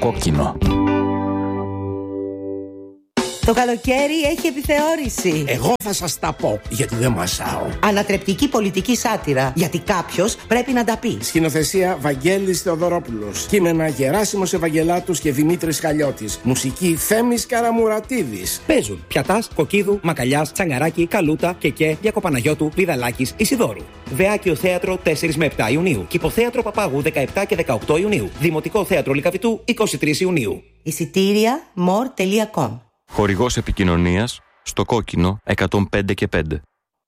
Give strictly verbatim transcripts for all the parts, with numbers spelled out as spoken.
κόκκινο. Το καλοκαίρι έχει επιθεώρηση. Εγώ θα σας τα πω, γιατί δεν μασάω. Ανατρεπτική πολιτική σάτυρα, γιατί κάποιος πρέπει να τα πει. Σκηνοθεσία Βαγγέλης Θεοδωρόπουλος. Κείμενα Γεράσιμος Ευαγγελάτους και Δημήτρης Χαλιώτης. Μουσική Θέμης Καραμουρατίδης. Παίζουν Πιατάς, Κοκκίδου, Μακαλιάς, Τσαγκαράκη, Καλούτα, Κεκέ, Διακοπαναγιώτου, Βιδαλάκης, Ισιδώρου. Βεάκιο Θέατρο τέσσερα με επτά Ιουνίου. Κηποθέατρο Παπάγου δεκαεπτά και δεκαοκτώ Ιουνίου. Δημοτικό Θέατρο Λυκαβητού είκοσι τρεις Ιουνίου. Εισιτήρια μορ τελεία κομ. Χορηγός επικοινωνίας στο κόκκινο εκατόν πέντε και πέντε.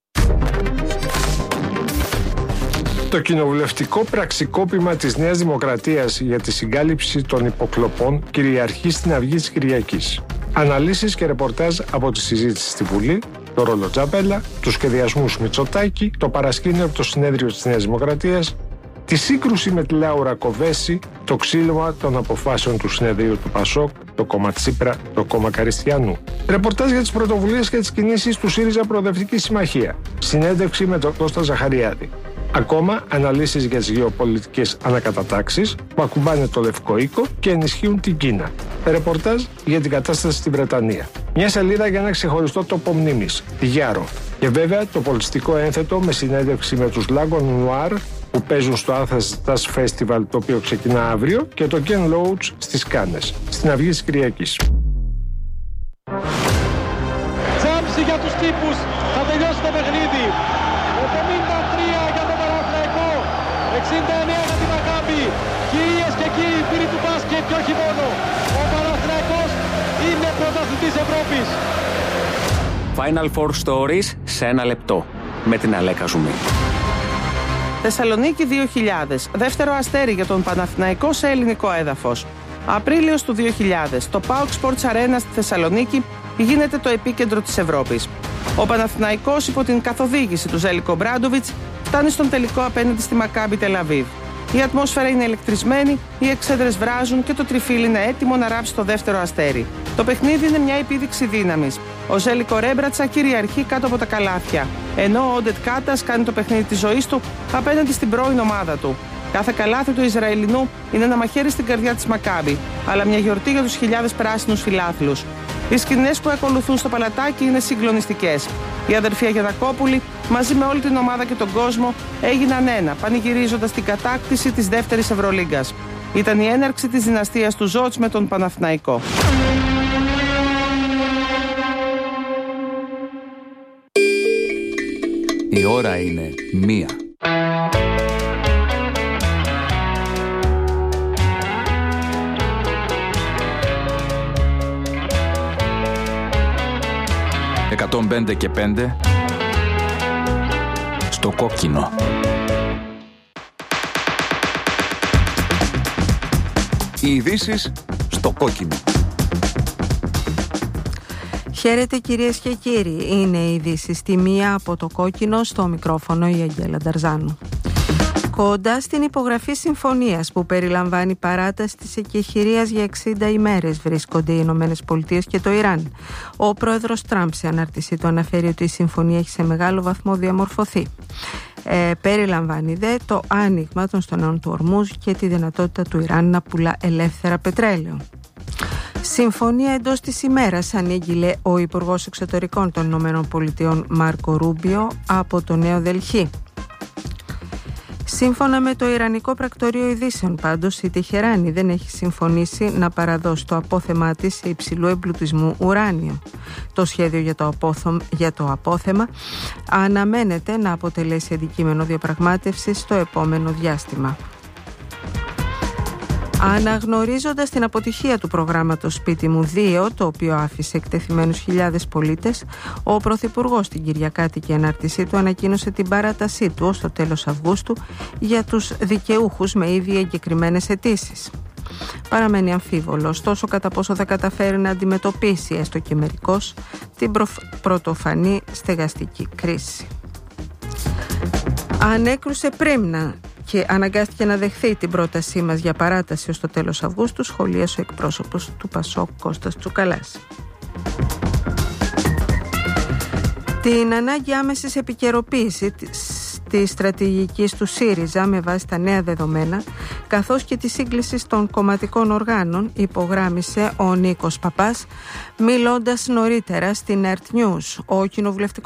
Το κοινοβουλευτικό πραξικόπημα της Νέας Δημοκρατίας για τη συγκάλυψη των υποκλοπών κυριαρχεί στην αυγή της Κυριακής. Αναλύσεις και ρεπορτάζ από τη συζήτηση στη Βουλή, το ρόλο Τζαπέλα, τους σχεδιασμούς Μητσοτάκη, το παρασκήνιο από το συνέδριο της Νέας Δημοκρατίας, τη σύγκρουση με τη Λάουρα Κοβέση, το ξύλωμα των αποφάσεων του συνεδρίου του Πασόκ, το κόμμα Τσίπρα, το κόμμα Καριστιανού. Ρεπορτάζ για τις πρωτοβουλίες και τις κινήσεις του ΣΥΡΙΖΑ Προοδευτική Συμμαχία. Συνέντευξη με τον Κώστα Ζαχαριάδη. Ακόμα αναλύσεις για τις γεωπολιτικές ανακατατάξεις που ακουμπάνε το Λευκό Οίκο και ενισχύουν την Κίνα. Ρεπορτάζ για την κατάσταση στην Βρετανία. Μια σελίδα για ένα ξεχωριστό τόπο μνήμης, τη Γιάρο. Και βέβαια το πολιτιστικό ένθετο με συνέντευξη με τους Lagon Noir που παίζουν στο Athens Festival, το οποίο ξεκινά αύριο, και το Ken Loach στις Κάνες, στην αυγή της Κυριακής. Τζάμψη για τους τύπους, θα τελειώσει το παιχνίδι. εβδομήντα τρία για τον Παναθηναϊκό, εξήντα εννέα για τη Μακάμπι. Κυρίες και κύριοι, φίλοι του μπάσκετ και όχι μόνο, ο Παναθηναϊκός είναι πρωταθλητής Ευρώπης. Final Four Stories σε ένα λεπτό, με την Αλέκα Ζουμή. Θεσσαλονίκη δύο χιλιάδες. Δεύτερο αστέρι για τον Παναθηναϊκό σε ελληνικό έδαφος. Απρίλιος του δύο χιλιάδες. Το Pauk Sports Arena στη Θεσσαλονίκη γίνεται το επίκεντρο της Ευρώπης. Ο Παναθηναϊκός υπό την καθοδήγηση του Ζέλικο Μπράντοβιτς φτάνει στον τελικό απέναντι στη Μακάμπι Τελαβίβ. Η ατμόσφαιρα είναι ηλεκτρισμένη, οι εξέδρες βράζουν και το τριφύλι είναι έτοιμο να ράψει το δεύτερο αστέρι. Το παιχνίδι είναι μια επίδειξη δύναμης. Ο Ζέλικο Ρέμπρατσα κυριαρχεί κάτω από τα καλάθια, ενώ ο Όντετ Κάτας κάνει το παιχνίδι της ζωής του απέναντι στην πρώην ομάδα του. Κάθε καλάθι του Ισραηλινού είναι ένα μαχαίρι στην καρδιά της Μακάμπι, αλλά μια γιορτή για τους χιλιάδες πράσινους φιλάθλους. Οι σκηνές που ακολουθούν στο παλατάκι είναι συγκλονιστικές. Οι αδερφοί Αγιανακόπουλοι, μαζί με όλη την ομάδα και τον κόσμο, έγιναν ένα, πανηγυρίζοντας την κατάκτηση της δεύτερης Ευρωλίγκας. Ήταν η έναρξη της δυναστείας του Ζότς με τον Παναθηναϊκό. Η ώρα είναι μία. εκατόν πέντε και πέντε στο κόκκινο. Οι ειδήσεις στο κόκκινο. Χαίρετε κυρίες και κύριοι, είναι η ειδήσεις στη μία από το κόκκινο, στο μικρόφωνο η Αγγέλα Νταρζάνου. Κοντά στην υπογραφή συμφωνίας που περιλαμβάνει παράταση της εκεχηρίας για εξήντα ημέρες βρίσκονται οι Ηνωμένες Πολιτείες και το Ιράν. Ο πρόεδρος Τραμπ σε ανάρτησή του αναφέρει ότι η συμφωνία έχει σε μεγάλο βαθμό διαμορφωθεί. Ε, περιλαμβάνει δε το άνοιγμα των στενών του Ορμούζ και τη δυνατότητα του Ιράν να πουλά ελεύθερα πετρέλαιο. Συμφωνία εντός της ημέρας ανήγγειλε ο Υπουργός Εξωτερικών των Ηνωμένων Πολιτειών Μάρκο Ρούμπιο από το Νέο Δελχή. Σύμφωνα με το Ιρανικό Πρακτορείο Ειδήσεων, πάντως, η Τεχεράνη δεν έχει συμφωνήσει να παραδώσει το απόθεμά της σε υψηλού εμπλουτισμού ουράνιο. Το σχέδιο για το, απόθω... για το απόθεμα αναμένεται να αποτελέσει αντικείμενο διαπραγμάτευσης στο επόμενο διάστημα. Αναγνωρίζοντας την αποτυχία του προγράμματος Σπίτι μου δύο, το οποίο άφησε εκτεθειμένους χιλιάδες πολίτες, ο Πρωθυπουργός στην Κυριακάτικη ανάρτησή του ανακοίνωσε την παράτασή του ως το τέλος Αυγούστου για τους δικαιούχους με ήδη εγκεκριμένες αιτήσεις. Παραμένει αμφίβολο, ωστόσο, κατά πόσο θα καταφέρει να αντιμετωπίσει έστω και μερικώς την προ... πρωτοφανή στεγαστική κρίση. Ανέκρουσε πρίμνα και αναγκάστηκε να δεχθεί την πρότασή μας για παράταση ως το τέλος Αυγούστου, σχολίασε ο εκπρόσωπος του Πασόκ Κώστας Τσουκαλάς. Την ανάγκη άμεσης επικαιροποίησης της στρατηγικής του ΣΥΡΙΖΑ με βάση τα νέα δεδομένα, καθώς και τη σύγκληση των κομματικών οργάνων, υπογράμμισε ο Νίκος Παπάς, μιλώντας νωρίτερα στην Earth News. Ο κοινοβουλευτικός